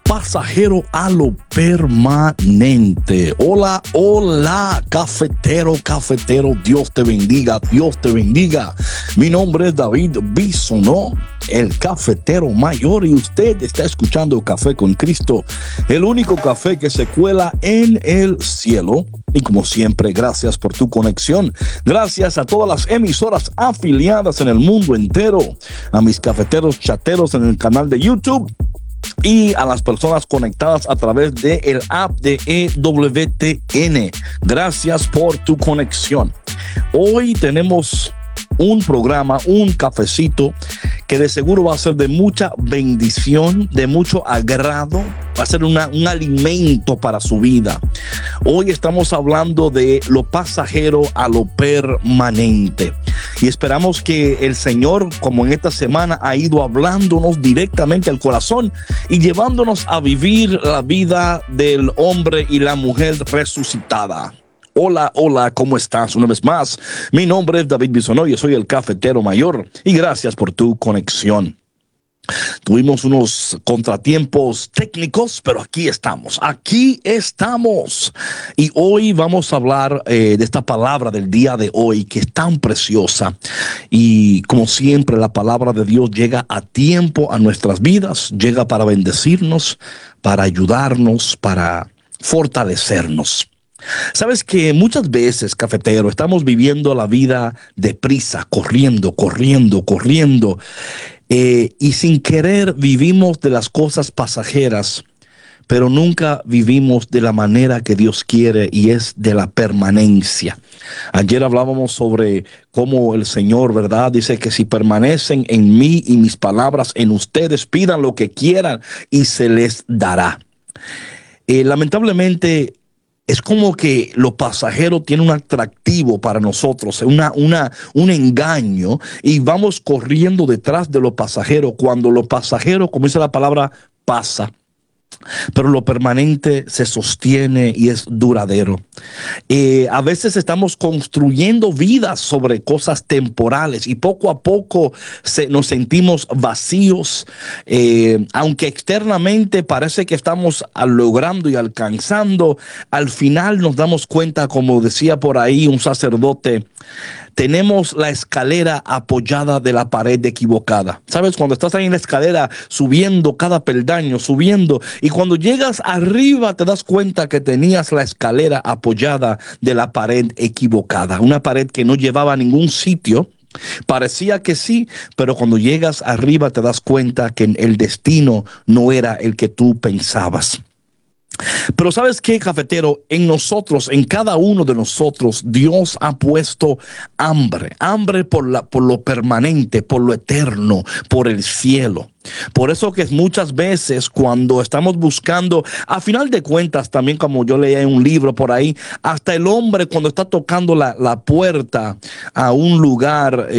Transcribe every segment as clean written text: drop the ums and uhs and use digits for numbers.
pasajero a lo permanente. Hola, hola, cafetero, Dios te bendiga, Dios te bendiga. Mi nombre es David Bisonó, el cafetero mayor, y usted está escuchando Café con Cristo, el único café que se cuela en el cielo. Y como siempre, gracias por tu conexión. Gracias a todas las emisoras afiliadas en el mundo entero, a mis cafeteros chateros en el canal de YouTube y a las personas conectadas a través del app de EWTN. Gracias por tu conexión. Hoy tenemos un programa, un cafecito que de seguro va a ser de mucha bendición, de mucho agrado, va a ser un alimento para su vida. Hoy estamos hablando de lo pasajero a lo permanente. Y esperamos que el Señor, como en esta semana, ha ido hablándonos directamente al corazón y llevándonos a vivir la vida del hombre y la mujer resucitada. Hola, hola, ¿cómo estás? Una vez más, mi nombre es David Bisonó, yo soy el cafetero mayor y gracias por tu conexión. Tuvimos unos contratiempos técnicos, pero aquí estamos. Y hoy vamos a hablar de esta palabra del día de hoy, que es tan preciosa. Y como siempre, la palabra de Dios llega a tiempo a nuestras vidas, llega para bendecirnos, para ayudarnos, para fortalecernos. Sabes que muchas veces, cafetero, estamos viviendo la vida deprisa, corriendo, y sin querer vivimos de las cosas pasajeras, pero nunca vivimos de la manera que Dios quiere, y es de la permanencia. Ayer hablábamos sobre cómo el Señor, ¿verdad?, dice que si permanecen en mí y mis palabras en ustedes, pidan lo que quieran y se les dará. Lamentablemente, es como que lo pasajero tiene un atractivo para nosotros, un engaño, y vamos corriendo detrás de lo pasajero, cuando lo pasajero, como dice la palabra, pasa, pero lo permanente se sostiene y es duradero. A veces estamos construyendo vidas sobre cosas temporales y poco a poco nos sentimos vacíos, aunque externamente parece que estamos logrando y alcanzando. Al final nos damos cuenta, como decía por ahí un sacerdote, tenemos la escalera apoyada de la pared equivocada. ¿Sabes? Cuando estás ahí en la escalera, subiendo cada peldaño, subiendo, y cuando llegas arriba te das cuenta que tenías la escalera apoyada de la pared equivocada. Una pared que no llevaba a ningún sitio. Parecía que sí, pero cuando llegas arriba te das cuenta que el destino no era el que tú pensabas. Pero ¿sabes qué, cafetero? En nosotros, en cada uno de nosotros, Dios ha puesto hambre por lo permanente, por lo eterno, por el cielo. Por eso que muchas veces cuando estamos buscando, a final de cuentas, también como yo leía en un libro por ahí, hasta el hombre cuando está tocando la puerta a un lugar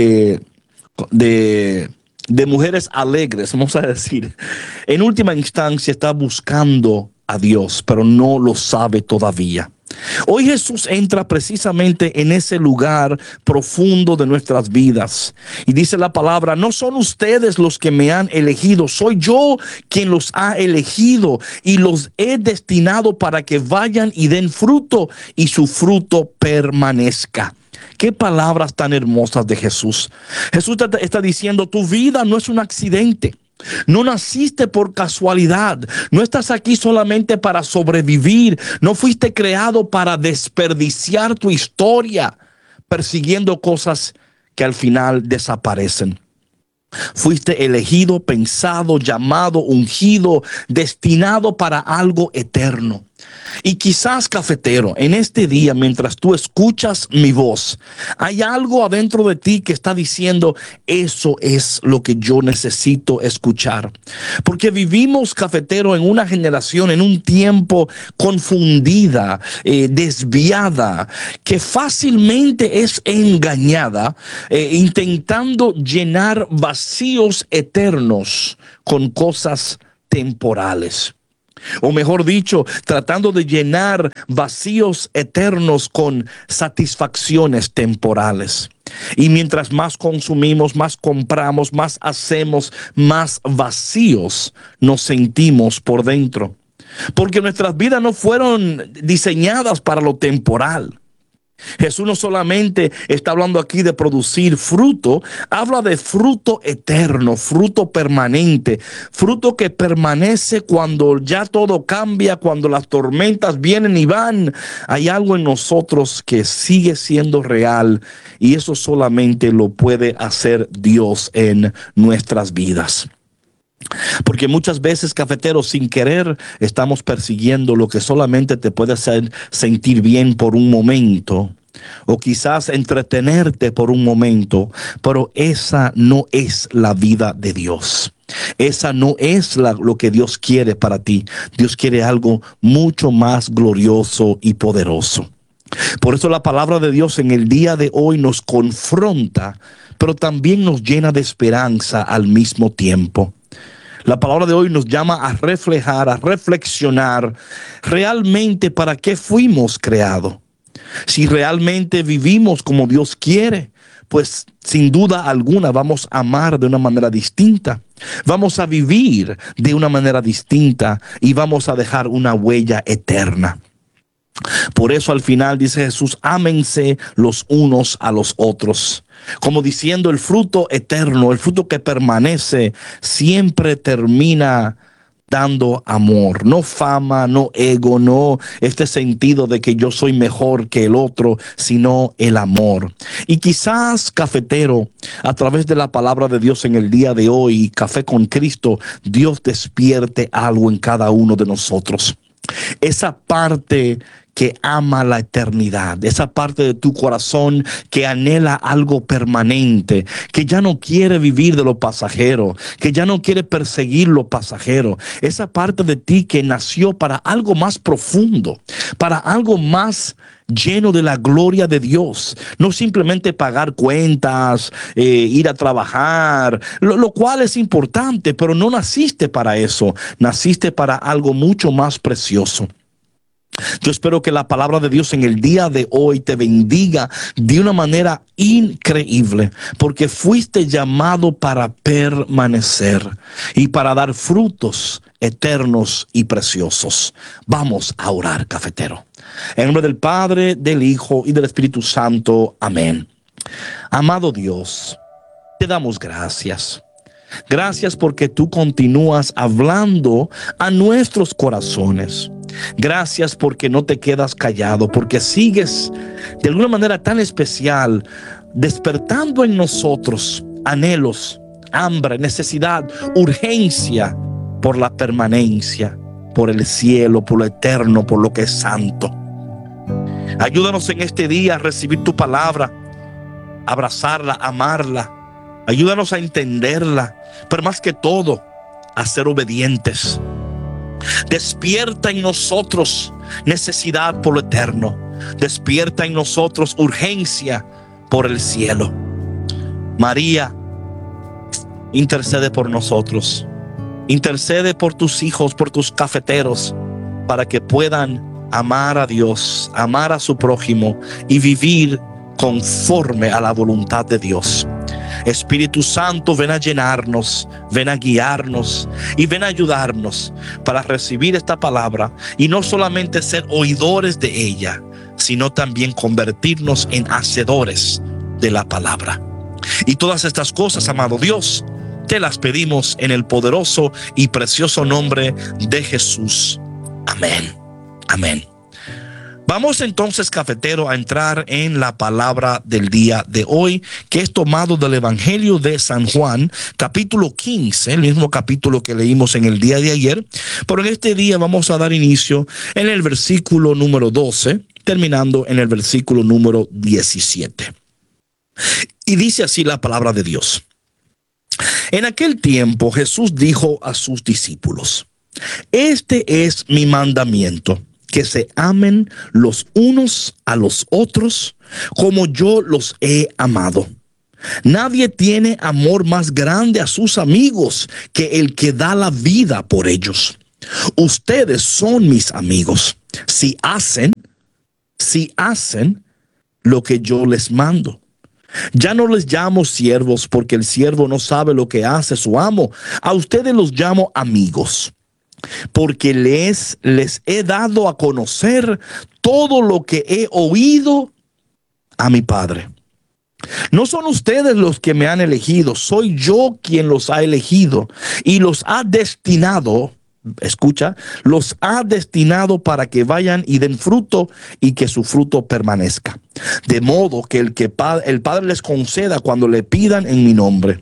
de mujeres alegres, vamos a decir, en última instancia está buscando a Dios, pero no lo sabe todavía. Hoy Jesús entra precisamente en ese lugar profundo de nuestras vidas y dice la palabra: no son ustedes los que me han elegido, soy yo quien los ha elegido y los he destinado para que vayan y den fruto y su fruto permanezca. Qué palabras tan hermosas de Jesús. Jesús está diciendo: tu vida no es un accidente. No naciste por casualidad, no estás aquí solamente para sobrevivir, no fuiste creado para desperdiciar tu historia persiguiendo cosas que al final desaparecen. Fuiste elegido, pensado, llamado, ungido, destinado para algo eterno. Y quizás, cafetero, en este día, mientras tú escuchas mi voz, hay algo adentro de ti que está diciendo: eso es lo que yo necesito escuchar. Porque vivimos, cafetero, en una generación, en un tiempo confundida, desviada, que fácilmente es engañada, intentando llenar vacíos eternos con cosas temporales. O mejor dicho, tratando de llenar vacíos eternos con satisfacciones temporales. Y mientras más consumimos, más compramos, más hacemos, más vacíos nos sentimos por dentro. Porque nuestras vidas no fueron diseñadas para lo temporal. Jesús no solamente está hablando aquí de producir fruto, habla de fruto eterno, fruto permanente, fruto que permanece cuando ya todo cambia, cuando las tormentas vienen y van. Hay algo en nosotros que sigue siendo real y eso solamente lo puede hacer Dios en nuestras vidas. Porque muchas veces, cafeteros, sin querer, estamos persiguiendo lo que solamente te puede hacer sentir bien por un momento, o quizás entretenerte por un momento, pero esa no es la vida de Dios. Esa no es lo que Dios quiere para ti. Dios quiere algo mucho más glorioso y poderoso. Por eso la palabra de Dios en el día de hoy nos confronta, pero también nos llena de esperanza al mismo tiempo. La palabra de hoy nos llama a reflejar, a reflexionar realmente para qué fuimos creados. Si realmente vivimos como Dios quiere, pues sin duda alguna vamos a amar de una manera distinta. Vamos a vivir de una manera distinta y vamos a dejar una huella eterna. Por eso al final dice Jesús, ámense los unos a los otros. Como diciendo, el fruto eterno, el fruto que permanece, siempre termina dando amor, no fama, no ego, no este sentido de que yo soy mejor que el otro, sino el amor. Y quizás, cafetero, a través de la palabra de Dios en el día de hoy, Café con Cristo, Dios despierte algo en cada uno de nosotros. Esa parte que ama la eternidad, esa parte de tu corazón que anhela algo permanente, que ya no quiere vivir de lo pasajero, que ya no quiere perseguir lo pasajero, esa parte de ti que nació para algo más profundo, para algo más lleno de la gloria de Dios, no simplemente pagar cuentas, ir a trabajar, lo cual es importante, pero no naciste para eso, naciste para algo mucho más precioso. Yo espero que la palabra de Dios en el día de hoy te bendiga de una manera increíble, porque fuiste llamado para permanecer y para dar frutos eternos y preciosos. Vamos a orar, cafetero. En nombre del Padre, del Hijo y del Espíritu Santo. Amén. Amado Dios, te damos gracias. Gracias porque tú continúas hablando a nuestros corazones. Gracias porque no te quedas callado, porque sigues de alguna manera tan especial despertando en nosotros anhelos, hambre, necesidad, urgencia por la permanencia, por el cielo, por lo eterno, por lo que es santo. Ayúdanos en este día a recibir tu palabra, abrazarla, amarla. Ayúdanos a entenderla, pero más que todo, a ser obedientes. Despierta en nosotros necesidad por lo eterno. Despierta en nosotros urgencia por el cielo. María, intercede por nosotros. Intercede por tus hijos, por tus cafeteros, para que puedan amar a Dios, amar a su prójimo y vivir conforme a la voluntad de Dios. Espíritu Santo, ven a llenarnos, ven a guiarnos y ven a ayudarnos para recibir esta palabra y no solamente ser oidores de ella, sino también convertirnos en hacedores de la palabra. Y todas estas cosas, amado Dios, te las pedimos en el poderoso y precioso nombre de Jesús. Amén. Amén. Vamos entonces, cafetero, a entrar en la palabra del día de hoy, que es tomado del Evangelio de San Juan, capítulo 15, el mismo capítulo que leímos en el día de ayer. Pero en este día vamos a dar inicio en el versículo número 12, terminando en el versículo número 17. Y dice así la palabra de Dios. En aquel tiempo Jesús dijo a sus discípulos: este es mi mandamiento, que se amen los unos a los otros como yo los he amado. Nadie tiene amor más grande a sus amigos que el que da la vida por ellos. Ustedes son mis amigos si hacen lo que yo les mando. Ya no les llamo siervos porque el siervo no sabe lo que hace su amo. A ustedes los llamo amigos porque les he dado a conocer todo lo que he oído a mi Padre. No son ustedes los que me han elegido, soy yo quien los ha elegido y los ha destinado. Escucha, los ha destinado para que vayan y den fruto y que su fruto permanezca. De modo que el Padre les conceda cuando le pidan en mi nombre.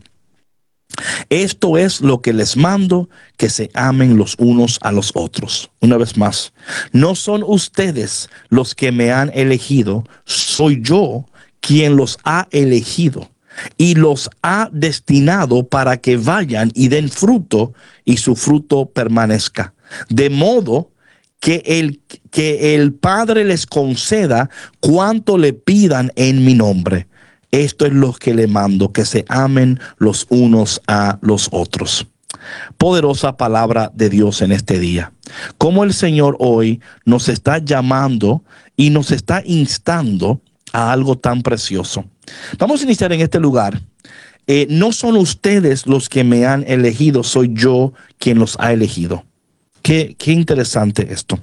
Esto es lo que les mando, que se amen los unos a los otros. Una vez más, no son ustedes los que me han elegido, soy yo quien los ha elegido y los ha destinado para que vayan y den fruto y su fruto permanezca. De modo que el Padre les conceda cuanto le pidan en mi nombre. Esto es lo que le mando, que se amen los unos a los otros. Poderosa palabra de Dios en este día. Como el Señor hoy nos está llamando y nos está instando a algo tan precioso. Vamos a iniciar en este lugar. No son ustedes los que me han elegido, soy yo quien los ha elegido. Qué interesante esto.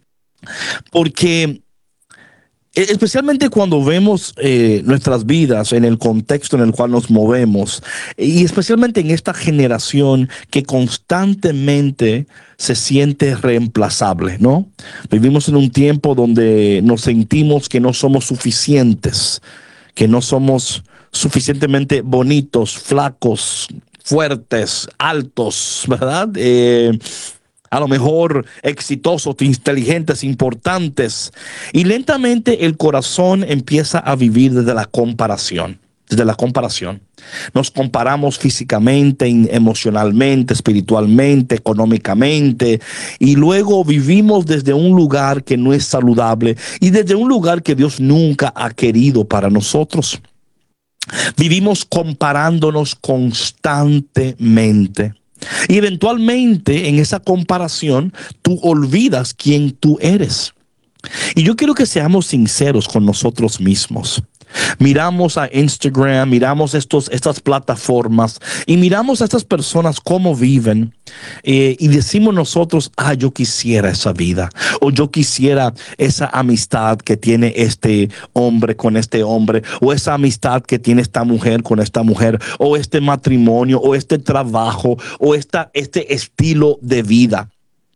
Porque especialmente cuando vemos nuestras vidas en el contexto en el cual nos movemos, y especialmente en esta generación que constantemente se siente reemplazable, ¿no? Vivimos en un tiempo donde nos sentimos que no somos suficientes, que no somos suficientemente bonitos, flacos, fuertes, altos, ¿verdad? A lo mejor exitosos, inteligentes, importantes. Y lentamente el corazón empieza a vivir desde la comparación. Desde la comparación. Nos comparamos físicamente, emocionalmente, espiritualmente, económicamente. Y luego vivimos desde un lugar que no es saludable y desde un lugar que Dios nunca ha querido para nosotros. Vivimos comparándonos constantemente. Y eventualmente en esa comparación tú olvidas quién tú eres. Y yo quiero que seamos sinceros con nosotros mismos. Miramos a Instagram, miramos estas plataformas y miramos a estas personas cómo viven y decimos nosotros, yo quisiera esa vida o yo quisiera esa amistad que tiene este hombre con este hombre o esa amistad que tiene esta mujer con esta mujer o este matrimonio o este trabajo o este estilo de vida.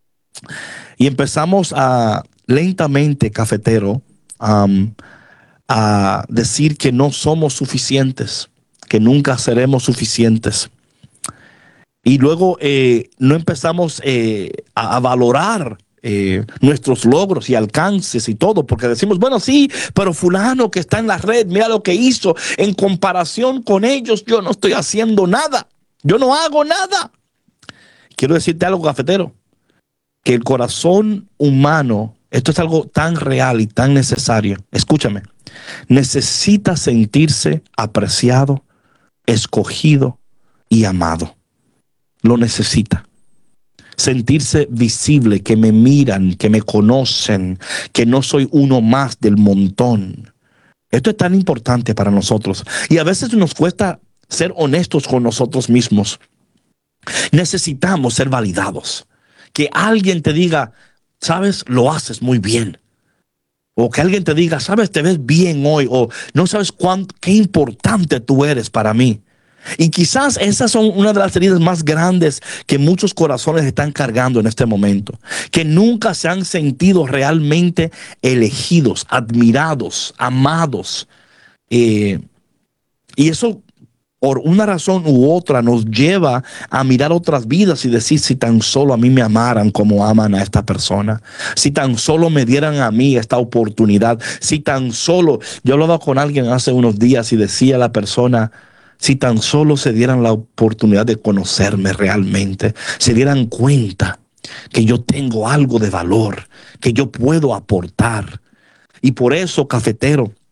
Y empezamos lentamente, cafetero, a decir que no somos suficientes, que nunca seremos suficientes. Y luego no empezamos a valorar nuestros logros y alcances y todo, porque decimos, bueno, sí, pero fulano que está en la red, mira lo que hizo. En comparación con ellos, yo no estoy haciendo nada. Yo no hago nada. Quiero decirte algo, cafetero, que el corazón humano, esto es algo tan real y tan necesario. Escúchame. Necesita sentirse apreciado, escogido y amado. Lo necesita. Sentirse visible, que me miran, que me conocen, que no soy uno más del montón. Esto es tan importante para nosotros. Y a veces nos cuesta ser honestos con nosotros mismos. Necesitamos ser validados. Que alguien te diga, sabes, lo haces muy bien. O que alguien te diga, sabes, te ves bien hoy. O no sabes qué importante tú eres para mí. Y quizás esas son una de las heridas más grandes que muchos corazones están cargando en este momento. Que nunca se han sentido realmente elegidos, admirados, amados. Y eso, por una razón u otra, nos lleva a mirar otras vidas y decir, si tan solo a mí me amaran como aman a esta persona, si tan solo me dieran a mí esta oportunidad, si tan solo, yo hablaba con alguien hace unos días y decía a la persona, si tan solo se dieran la oportunidad de conocerme realmente, se dieran cuenta que yo tengo algo de valor, que yo puedo aportar. Y por eso, cafetero,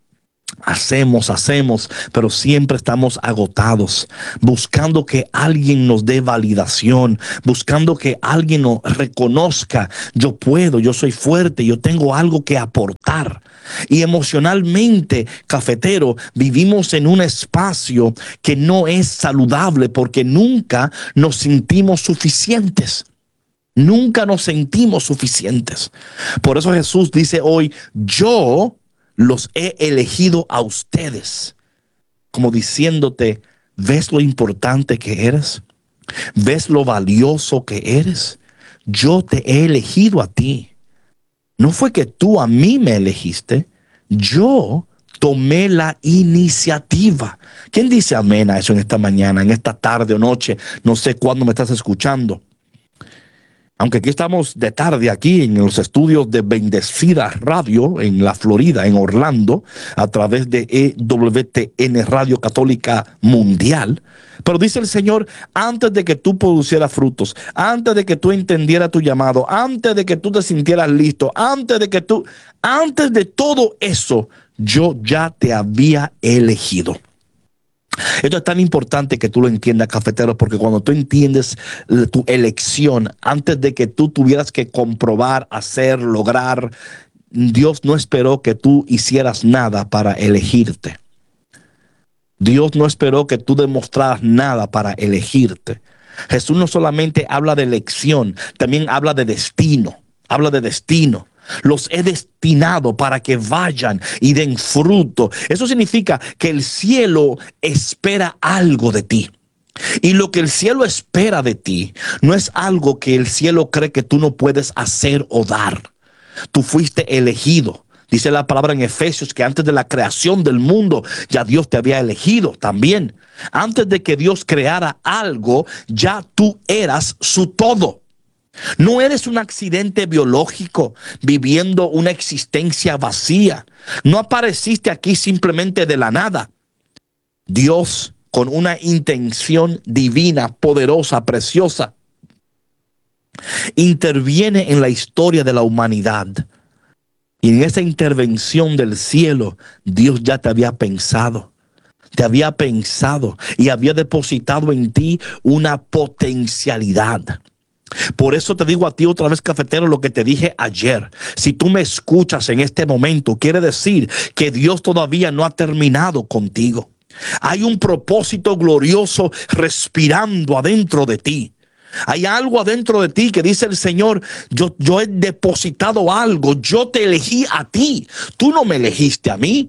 Hacemos, pero siempre estamos agotados, buscando que alguien nos dé validación, buscando que alguien nos reconozca, yo puedo, yo soy fuerte, yo tengo algo que aportar. Y emocionalmente, cafetero, vivimos en un espacio que no es saludable porque nunca nos sentimos suficientes. Nunca nos sentimos suficientes. Por eso Jesús dice hoy, yo los he elegido a ustedes, como diciéndote, ¿ves lo importante que eres? ¿Ves lo valioso que eres? Yo te he elegido a ti. No fue que tú a mí me elegiste, yo tomé la iniciativa. ¿Quién dice amén a eso en esta mañana, en esta tarde o noche? No sé cuándo me estás escuchando. Aunque aquí estamos de tarde, aquí en los estudios de Bendecida Radio, en la Florida, en Orlando, a través de EWTN Radio Católica Mundial. Pero dice el Señor, antes de que tú producieras frutos, antes de que tú entendieras tu llamado, antes de que tú te sintieras listo, antes de todo eso, yo ya te había elegido. Esto es tan importante que tú lo entiendas, cafetero, porque cuando tú entiendes tu elección, antes de que tú tuvieras que comprobar, hacer, lograr, Dios no esperó que tú hicieras nada para elegirte. Dios no esperó que tú demostraras nada para elegirte. Jesús no solamente habla de elección, también habla de destino. Habla de destino. Los he destinado para que vayan y den fruto. Eso significa que el cielo espera algo de ti. Y lo que el cielo espera de ti no es algo que el cielo cree que tú no puedes hacer o dar. Tú fuiste elegido. Dice la palabra en Efesios que antes de la creación del mundo ya Dios te había elegido también. Antes de que Dios creara algo, ya tú eras su todo. No eres un accidente biológico viviendo una existencia vacía. No apareciste aquí simplemente de la nada. Dios, con una intención divina, poderosa, preciosa, interviene en la historia de la humanidad. Y en esa intervención del cielo, Dios ya te había pensado. Te había pensado y había depositado en ti una potencialidad. Por eso te digo a ti otra vez, cafetero, lo que te dije ayer. Si tú me escuchas en este momento, quiere decir que Dios todavía no ha terminado contigo. Hay un propósito glorioso respirando adentro de ti. Hay algo adentro de ti que dice el Señor, yo he depositado algo, yo te elegí a ti. Tú no me elegiste a mí.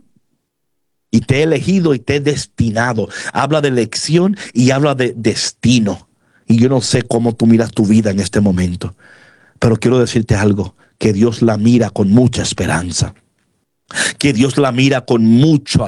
Y te he elegido y te he destinado. Habla de elección y habla de destino. Y yo no sé cómo tú miras tu vida en este momento, pero quiero decirte algo, que Dios la mira con mucha esperanza, que Dios la mira con mucho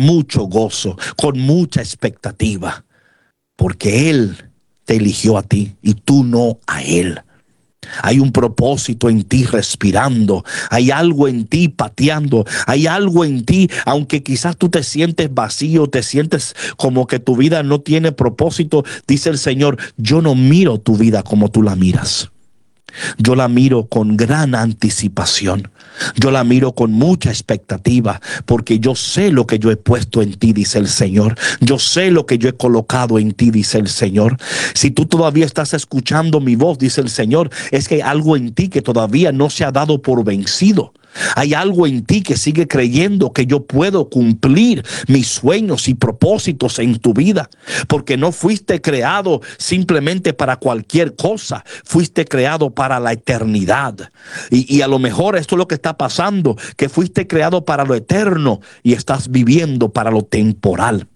gozo, con mucha expectativa, porque Él te eligió a ti y tú no a Él. Hay un propósito en ti respirando, hay algo en ti pateando, hay algo en ti, aunque quizás tú te sientes vacío, te sientes como que tu vida no tiene propósito, dice el Señor, yo no miro tu vida como tú la miras. Yo la miro con gran anticipación. Yo la miro con mucha expectativa, porque yo sé lo que yo he puesto en ti, dice el Señor. Yo sé lo que yo he colocado en ti, dice el Señor. Si tú todavía estás escuchando mi voz, dice el Señor, es que hay algo en ti que todavía no se ha dado por vencido. Hay algo en ti que sigue creyendo que yo puedo cumplir mis sueños y propósitos en tu vida, porque no fuiste creado simplemente para cualquier cosa, fuiste creado para la eternidad. Y a lo mejor esto es lo que está pasando, que fuiste creado para lo eterno y estás viviendo para lo temporal.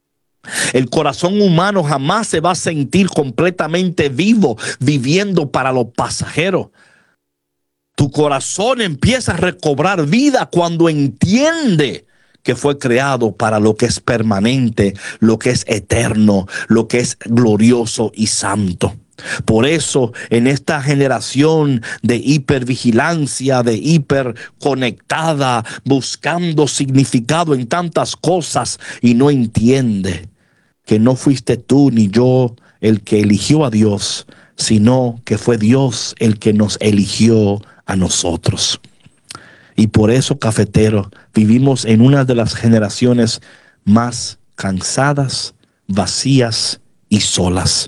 El corazón humano jamás se va a sentir completamente vivo viviendo para lo pasajero. Tu corazón empieza a recobrar vida cuando entiende que fue creado para lo que es permanente, lo que es eterno, lo que es glorioso y santo. Por eso, en esta generación de hipervigilancia, de hiperconectada, buscando significado en tantas cosas y no entiende que no fuiste tú ni yo el que eligió a Dios, sino que fue Dios el que nos eligió a nosotros. Y por eso, cafetero, vivimos en una de las generaciones más cansadas, vacías y solas.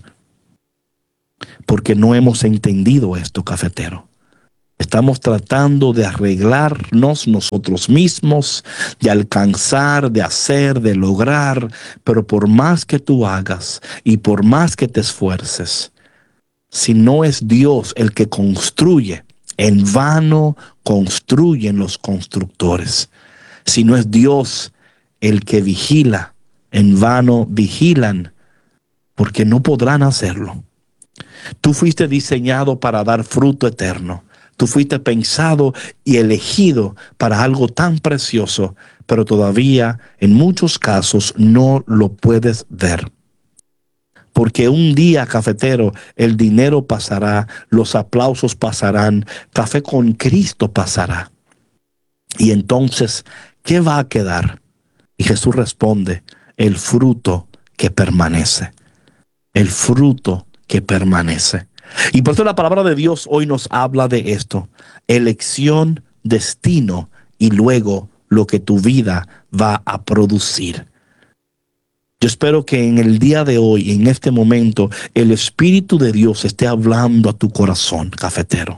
Porque no hemos entendido esto, cafetero. Estamos tratando de arreglarnos nosotros mismos, de alcanzar, de hacer, de lograr, pero por más que tú hagas y por más que te esfuerces, si no es Dios el que construye, en vano construyen los constructores. Si no es Dios el que vigila, en vano vigilan, porque no podrán hacerlo. Tú fuiste diseñado para dar fruto eterno. Tú fuiste pensado y elegido para algo tan precioso, pero todavía en muchos casos no lo puedes ver. Porque un día, cafetero, el dinero pasará, los aplausos pasarán, Café con Cristo pasará. Y entonces, ¿qué va a quedar? Y Jesús responde, el fruto que permanece. El fruto que permanece. Y por eso la palabra de Dios hoy nos habla de esto. Elección, destino y luego lo que tu vida va a producir. Yo espero que en el día de hoy, en este momento, el Espíritu de Dios esté hablando a tu corazón, cafetero.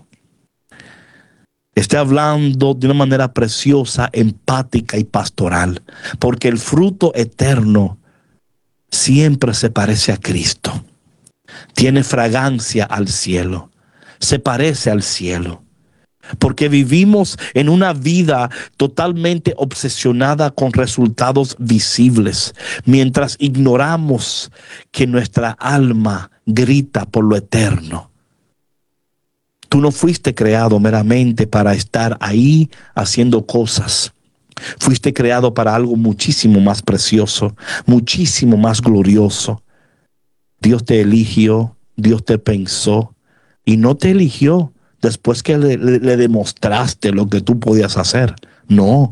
Esté hablando de una manera preciosa, empática y pastoral. Porque el fruto eterno siempre se parece a Cristo. Tiene fragancia al cielo. Se parece al cielo. Porque vivimos en una vida totalmente obsesionada con resultados visibles, mientras ignoramos que nuestra alma grita por lo eterno. Tú no fuiste creado meramente para estar ahí haciendo cosas. Fuiste creado para algo muchísimo más precioso, muchísimo más glorioso. Dios te eligió, Dios te pensó y no te eligió después que le demostraste lo que tú podías hacer. No.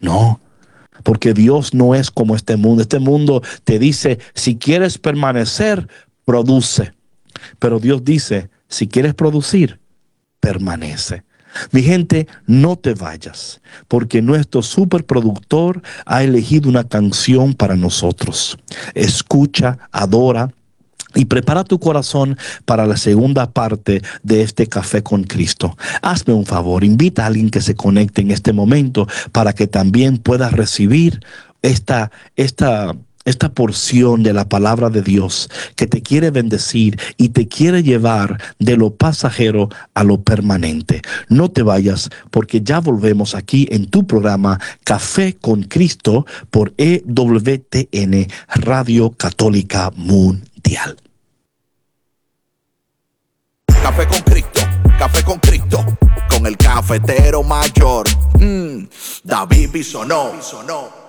Porque Dios no es como este mundo. Este mundo te dice, si quieres permanecer, produce. Pero Dios dice, si quieres producir, permanece. Mi gente, no te vayas, porque nuestro superproductor ha elegido una canción para nosotros. Escucha, adora y prepara tu corazón para la segunda parte de este Café con Cristo. Hazme un favor, invita a alguien que se conecte en este momento para que también pueda recibir esta porción de la palabra de Dios que te quiere bendecir y te quiere llevar de lo pasajero a lo permanente. No te vayas, porque ya volvemos aquí en tu programa Café con Cristo por EWTN Radio Católica Mundial. Café con Cristo, con el cafetero mayor, David Bisonó.